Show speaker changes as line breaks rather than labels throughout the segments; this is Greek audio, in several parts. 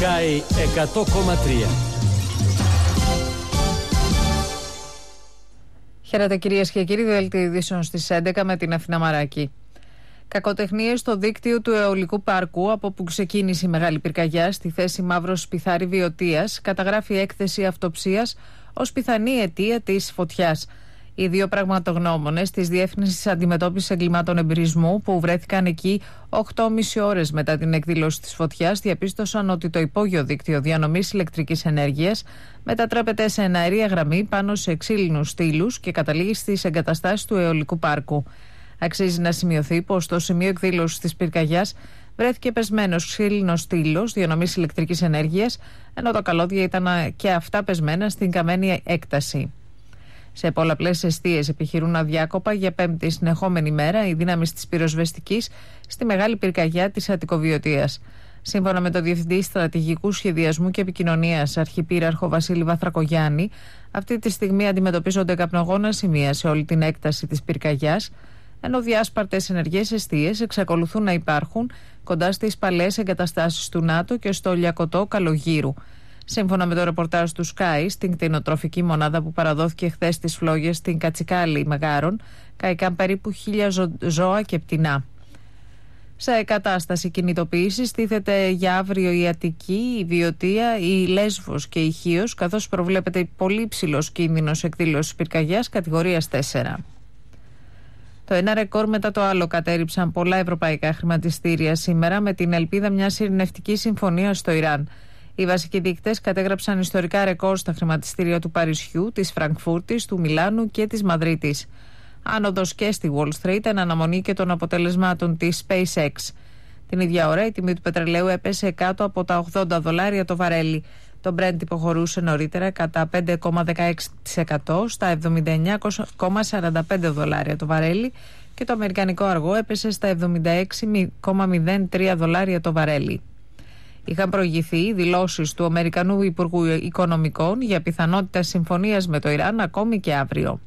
Sky 100,3.
Χαίρετε κυρίες και κύριοι, δελτίο ειδήσεων στις 11 με την Αθηνά Μαράκη. Κακοτεχνίες στο δίκτυο του αιωλικού πάρκου, από που ξεκίνησε η μεγάλη πυρκαγιά στη θέση Μαύρος Σπιθάρη Βιωτίας, καταγράφει έκθεση αυτοψίας ως πιθανή αιτία της φωτιάς. Οι δύο πραγματογνώμονες της Διεύθυνσης Αντιμετώπισης Εγκλημάτων Εμπειρισμού, που βρέθηκαν εκεί 8,5 ώρες μετά την εκδήλωση της φωτιάς, διαπίστωσαν ότι το υπόγειο δίκτυο διανομής ηλεκτρικής ενέργειας μετατρέπεται σε εναερία γραμμή πάνω σε ξύλινους στήλους και καταλήγει στις εγκαταστάσεις του αιωλικού πάρκου. Αξίζει να σημειωθεί πως στο σημείο εκδήλωσης της πυρκαγιάς βρέθηκε πεσμένος ξύλινος στήλος διανομής ηλεκτρικής ενέργειας, ενώ τα καλώδια ήταν και αυτά πεσμένα στην καμένη έκταση. Σε πολλαπλές εστίες επιχειρούν αδιάκοπα για πέμπτη συνεχόμενη μέρα οι δύναμεις της πυροσβεστικής στη μεγάλη πυρκαγιά της Αττικοβιωτίας. Σύμφωνα με το Διευθυντή Στρατηγικού Σχεδιασμού και Επικοινωνίας, Αρχιπύραρχο Βασίλη Βαθρακογιάννη, αυτή τη στιγμή αντιμετωπίζονται καπνογόνα σημεία σε όλη την έκταση της πυρκαγιάς, ενώ διάσπαρτες ενεργές εστίες εξακολουθούν να υπάρχουν κοντά στις παλαιές εγκαταστάσεις του ΝΑΤΟ και στο Λιακωτό Καλογύρου. Σύμφωνα με το ρεπορτάζ του Sky, στην κτηνοτροφική μονάδα που παραδόθηκε χθες στις φλόγες στην Κατσικάλη Μεγάρων, κάηκαν περίπου 1.000 ζώα και πτηνά. Σε κατάσταση κινητοποίησης τίθεται για αύριο η Αττική, η Βιωτία, η Λέσβος και η Χίος, καθώς προβλέπεται πολύ υψηλός κίνδυνος εκδήλωσης πυρκαγιάς κατηγορίας 4. Το ένα ρεκόρ μετά το άλλο κατέριψαν πολλά ευρωπαϊκά χρηματιστήρια σήμερα, με την ελπίδα μιας ειρηνευτικής συμφωνίας στο Ιράν. Οι βασικοί δείκτες κατέγραψαν ιστορικά ρεκόρ στα χρηματιστήρια του Παρισιού, της Φραγκφούρτης, του Μιλάνου και της Μαδρίτης. Άνοδος και στη Wall Street εν αναμονή και των αποτελεσμάτων της SpaceX. Την ίδια ώρα η τιμή του πετρελαίου έπεσε κάτω από τα $80 το βαρέλι. Το Brent υποχωρούσε νωρίτερα κατά 5,16% στα $79,45 το βαρέλι και το αμερικανικό αργό έπεσε στα $76,03 το βαρέλι. Είχαν προηγηθεί δηλώσεις του Αμερικανού Υπουργού Οικονομικών για πιθανότητα συμφωνίας με το Ιράν ακόμη και αύριο.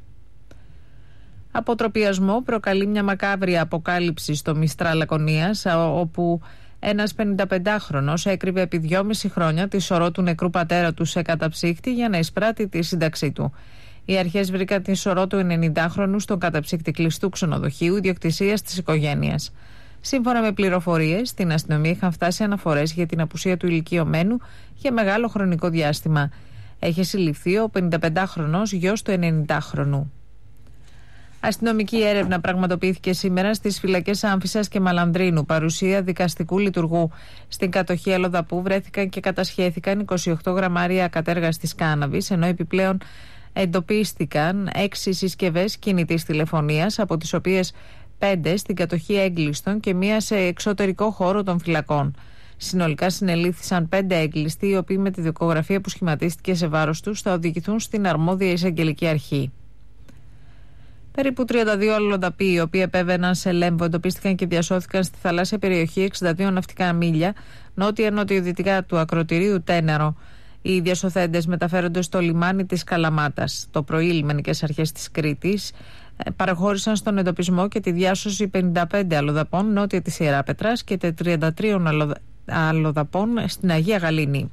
Αποτροπιασμό προκαλεί μια μακάβρια αποκάλυψη στο Μιστρά Λακωνίας, όπου ένας 55χρονος έκρυβε επί 2,5 χρόνια τη σωρό του νεκρού πατέρα του σε καταψύκτη για να εισπράττει τη σύνταξή του. Οι αρχές βρήκαν τη σωρό του 90χρονου στον καταψύκτη κλειστού ξενοδοχείου ιδιοκτησίας της οικογένειας. Σύμφωνα με πληροφορίες, στην αστυνομία είχαν φτάσει αναφορές για την απουσία του ηλικιωμένου για μεγάλο χρονικό διάστημα. Έχει συλληφθεί ο 55χρονος γιος του 90χρονου. Αστυνομική έρευνα πραγματοποιήθηκε σήμερα στις φυλακές Άμφισσας και Μαλανδρίνου, παρουσία δικαστικού λειτουργού. Στην κατοχή Αλοδαπού βρέθηκαν και κατασχέθηκαν 28 γραμμάρια ακατέργαστης κάναβης, ενώ επιπλέον εντοπίστηκαν 6 συσκευές κινητής τηλεφωνίας, από τις οποίες 5 στην κατοχή Έγκλειστον και 1 σε εξωτερικό χώρο των φυλακών. Συνολικά συνελήφθησαν 5 έγκλειστοι, οι οποίοι με τη δικογραφία που σχηματίστηκε σε βάρος τους θα οδηγηθούν στην αρμόδια εισαγγελική αρχή. Περίπου 32 αλλοδαποί, οι οποίοι επέβαιναν σε Λέμβο, εντοπίστηκαν και διασώθηκαν στη θαλάσσια περιοχή 62 ναυτικά μίλια νότια-νοτιοδυτικά του ακροτηρίου Τένερο. Οι διασωθέντες μεταφέρονται στο λιμάνι της Καλαμάτας. Το πρωί, οι λιμενικές αρχές της Κρήτης παραχώρησαν στον εντοπισμό και τη διάσωση 55 αλλοδαπών νότια της Ιεράπετρας και 33 αλλοδαπών στην Αγία Γαλήνη.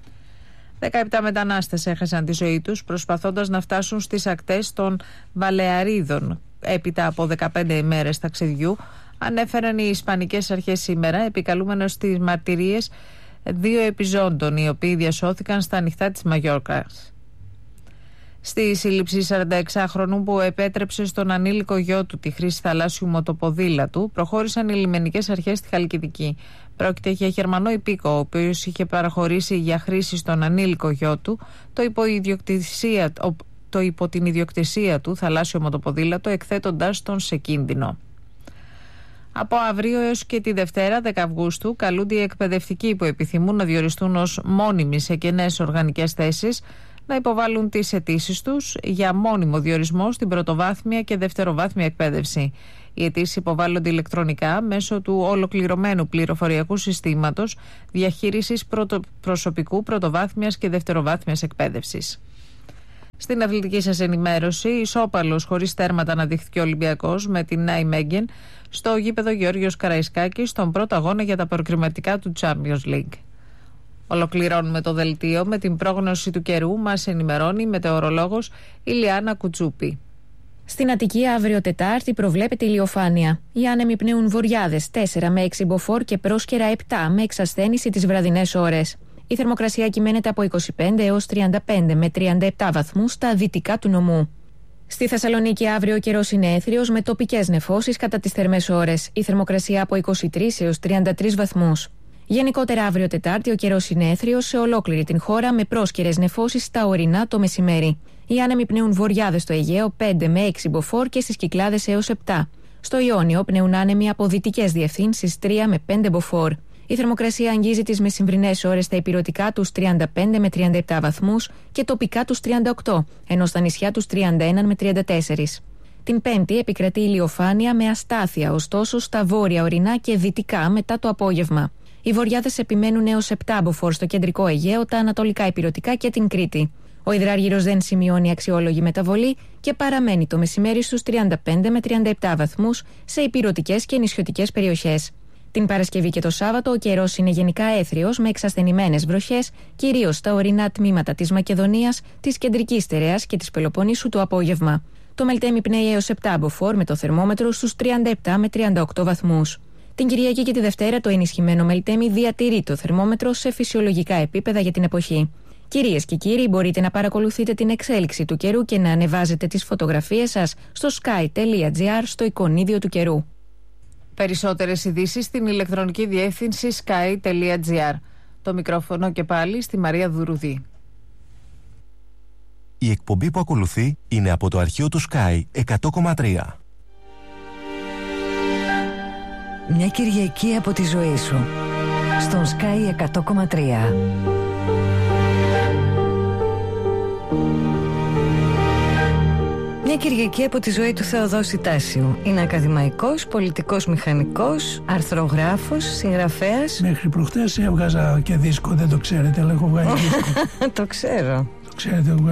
17 μετανάστες έχασαν τη ζωή τους προσπαθώντας να φτάσουν στις ακτές των Βαλεαρίδων. Έπειτα από 15 ημέρες ταξιδιού, ανέφεραν οι Ισπανικές αρχές σήμερα, επικαλούμενος στις μαρτυρίες 2 επιζώντων, οι οποίοι διασώθηκαν στα ανοιχτά της Μαγιόρκας. Στη σύλληψη 46χρονου που επέτρεψε στον ανήλικο γιο του τη χρήση θαλάσσιου μοτοποδήλατου, προχώρησαν οι λιμενικές αρχές στη Χαλκιδική. Πρόκειται για Γερμανό υπήκο, ο οποίος είχε παραχωρήσει για χρήση στον ανήλικο γιο του το υπό την ιδιοκτησία του θαλάσσιο μοτοποδήλατο, εκθέτοντας τον σε κίνδυνο. Από αύριο έως και τη Δευτέρα, 10 Αυγούστου, καλούνται οι εκπαιδευτικοί που επιθυμούν να διοριστούν ως μόνιμοι σε κενές οργανικές θέσεις να υποβάλουν τις αιτήσεις τους για μόνιμο διορισμό στην πρωτοβάθμια και δευτεροβάθμια εκπαίδευση. Οι αιτήσεις υποβάλλονται ηλεκτρονικά μέσω του ολοκληρωμένου πληροφοριακού συστήματος διαχείρισης προσωπικού πρωτοβάθμιας και δευτεροβάθμιας εκπαίδευσης. Στην αθλητική σας ενημέρωση, ισόπαλος χωρίς τέρματα αναδείχθηκε ο Ολυμπιακός με την Νάιμεγγεν στο γήπεδο Γεώργιος Καραϊσκάκης στον πρώτο αγώνα για τα προκριματικά του Champions League. Ολοκληρώνουμε το δελτίο με την πρόγνωση του καιρού. Μας ενημερώνει η μετεωρολόγος Ηλιάνα Κουτσούπη.
Στην Αττική αύριο Τετάρτη προβλέπεται ηλιοφάνεια. Οι άνεμοι πνέουν βορειάδες 4 με 6 μποφόρ και πρόσκαιρα 7 με εξασθένηση τις βραδινές ώρες. Η θερμοκρασία κυμαίνεται από 25 έως 35 με 37 βαθμούς στα δυτικά του νομού. Στη Θεσσαλονίκη αύριο ο καιρός είναι έθριος με τοπικές νεφώσεις κατά τις θερμές ώρες. Η θερμοκρασία από 23 έως 33 βαθμούς. Γενικότερα αύριο Τετάρτη ο καιρός είναι έθριος σε ολόκληρη την χώρα με πρόσκαιρες νεφώσεις στα ορεινά το μεσημέρι. Οι άνεμοι πνέουν βορειάδες στο Αιγαίο 5 με 6 μποφόρ και στις Κυκλάδες έως 7. Στο Ιόνιο πνέουν άνεμοι από δυτικές διευθύνσεις 3 με 5 μποφόρ. Η θερμοκρασία αγγίζει τις μεσημβρινές ώρες στα ηπειρωτικά τους 35 με 37 βαθμούς και τοπικά τους 38, ενώ στα νησιά τους 31 με 34. Την Πέμπτη επικρατεί ηλιοφάνεια με αστάθεια, ωστόσο στα βόρεια ορεινά και δυτικά μετά το απόγευμα. Οι βορειάδες επιμένουν έως 7 μποφόρ στο κεντρικό Αιγαίο, τα ανατολικά ηπειρωτικά και την Κρήτη. Ο υδράργυρος δεν σημειώνει αξιόλογη μεταβολή και παραμένει το μεσημέρι στους 35 με 37 βαθμούς σε ηπειρωτικές και νησιωτικές περιοχές. Την Παρασκευή και το Σάββατο ο καιρός είναι γενικά έθριος με εξασθενημένες βροχές, κυρίως στα ορεινά τμήματα της Μακεδονίας, της Κεντρικής Στερεάς και της Πελοποννήσου το απόγευμα. Το Μελτέμι πνέει έως 7 μποφόρ με το θερμόμετρο στους 37 με 38 βαθμούς. Την Κυριακή και τη Δευτέρα το ενισχυμένο Μελτέμι διατηρεί το θερμόμετρο σε φυσιολογικά επίπεδα για την εποχή. Κυρίες και κύριοι, μπορείτε να παρακολουθείτε την εξέλιξη του καιρού και να ανεβάζετε τις φωτογραφίες σας στο sky.gr στο εικονίδιο του καιρού.
Περισσότερες ειδήσεις στην ηλεκτρονική διεύθυνση sky.gr. Το μικρόφωνο και πάλι στη Μαρία Δουρουδή.
Η εκπομπή που ακολουθεί είναι από το αρχείο του Sky 100,3.
Μια Κυριακή από τη ζωή σου στον Sky 100,3. Μια Κυριακή από τη ζωή του Θεοδόση Τάσιου. Είναι ακαδημαϊκός, πολιτικός μηχανικός, αρθρογράφος, συγγραφέας.
Μέχρι προχτές έβγαζα και δίσκο, δεν το ξέρετε, αλλά έχω βγάλει δίσκο.
Το ξέρω.
Το ξέρετε,